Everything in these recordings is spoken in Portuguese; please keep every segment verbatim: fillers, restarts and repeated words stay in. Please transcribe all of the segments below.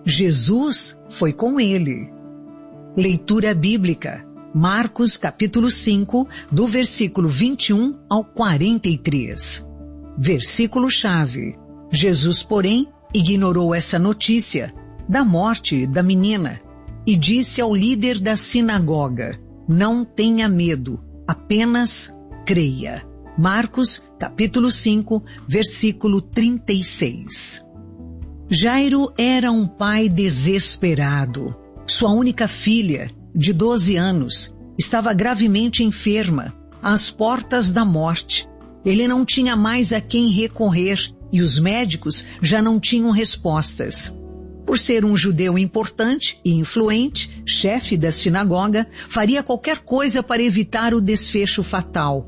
Jesus foi com ele. Leitura bíblica. Marcos capítulo cinco, do versículo vinte e um ao quarenta e três. Versículo-chave. Jesus, porém, ignorou essa notícia da morte da menina e disse ao líder da sinagoga: não tenha medo, apenas creia. Marcos capítulo cinco, versículo trinta e seis. Jairo era um pai desesperado. Sua única filha, de doze anos, estava gravemente enferma, às portas da morte. Ele não tinha mais a quem recorrer e os médicos já não tinham respostas. Por ser um judeu importante e influente, chefe da sinagoga, faria qualquer coisa para evitar o desfecho fatal.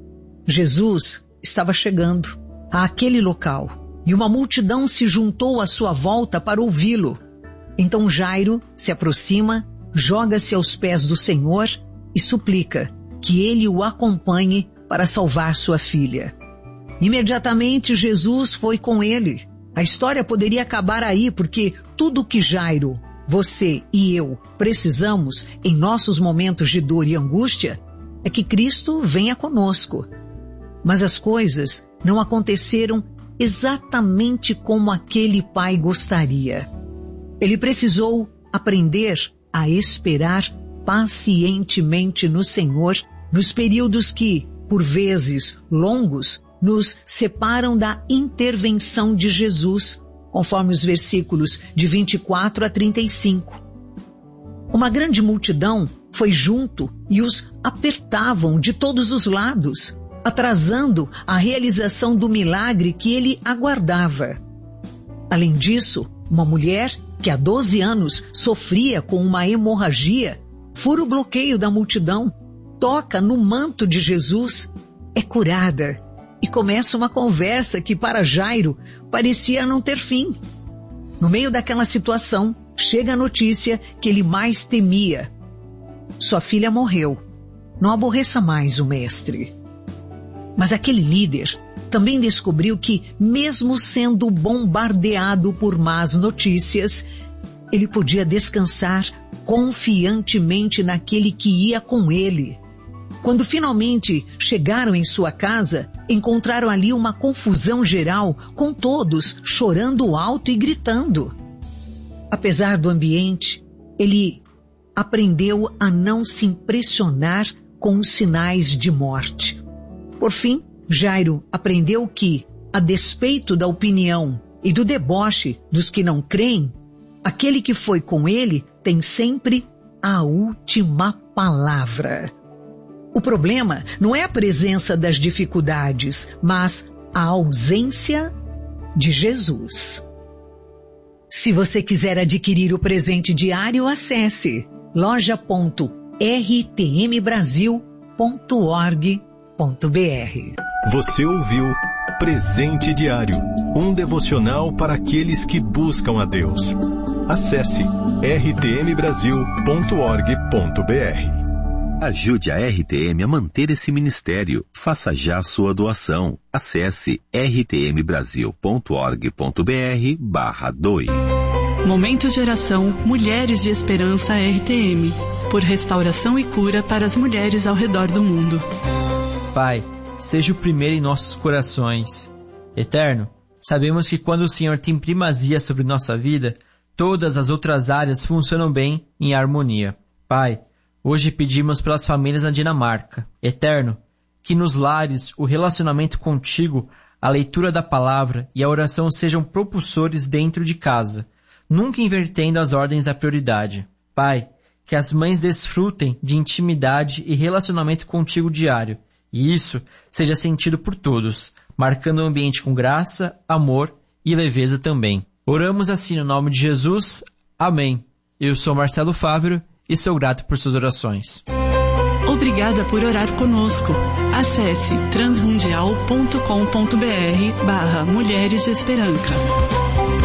Jesus estava chegando àquele local e uma multidão se juntou à sua volta para ouvi-lo. Então Jairo se aproxima, joga-se aos pés do Senhor e suplica que ele o acompanhe para salvar sua filha. Imediatamente Jesus foi com ele. A história poderia acabar aí, porque tudo que Jairo, você e eu precisamos em nossos momentos de dor e angústia é que Cristo venha conosco. Mas as coisas não aconteceram exatamente como aquele pai gostaria. Ele precisou aprender a esperar pacientemente no Senhor nos períodos que, por vezes longos, nos separam da intervenção de Jesus, conforme os versículos de vinte e quatro a trinta e cinco. Uma grande multidão foi junto e os apertavam de todos os lados, atrasando a realização do milagre que ele aguardava. Além disso, uma mulher que há doze anos sofria com uma hemorragia fura o bloqueio da multidão, toca no manto de Jesus, é curada e começa uma conversa que para Jairo parecia não ter fim. No meio daquela situação, chega a notícia que ele mais temia. Sua filha morreu. Não aborreça mais o mestre. Mas aquele líder também descobriu que, mesmo sendo bombardeado por más notícias, ele podia descansar confiantemente naquele que ia com ele. Quando finalmente chegaram em sua casa, encontraram ali uma confusão geral, com todos chorando alto e gritando. Apesar do ambiente, ele aprendeu a não se impressionar com os sinais de morte. Por fim, Jairo aprendeu que, a despeito da opinião e do deboche dos que não creem, aquele que foi com ele tem sempre a última palavra. O problema não é a presença das dificuldades, mas a ausência de Jesus. Se você quiser adquirir o presente diário, acesse loja ponto r t m brasil ponto org ponto b r. Você ouviu Presente Diário, um devocional para aqueles que buscam a Deus. Acesse r t m brasil ponto org ponto b r. Ajude a R T M a manter esse ministério. Faça já sua doação. Acesse r t m brasil ponto org ponto b r barra doe. Momentos de oração Mulheres de Esperança R T M, por restauração e cura para as mulheres ao redor do mundo. Pai, seja o primeiro em nossos corações. Eterno, sabemos que quando o Senhor tem primazia sobre nossa vida, todas as outras áreas funcionam bem em harmonia. Pai, hoje pedimos pelas famílias na Dinamarca. Eterno, que nos lares o relacionamento contigo, a leitura da palavra e a oração sejam propulsores dentro de casa, nunca invertendo as ordens da prioridade. Pai, que as mães desfrutem de intimidade e relacionamento contigo diário, e isso seja sentido por todos, marcando o ambiente com graça, amor e leveza também. Oramos assim no nome de Jesus. Amém. Eu sou Marcelo Fávero e sou grato por suas orações. Obrigada por orar conosco. Acesse transmundial ponto com ponto b r barra Mulheres de Esperança.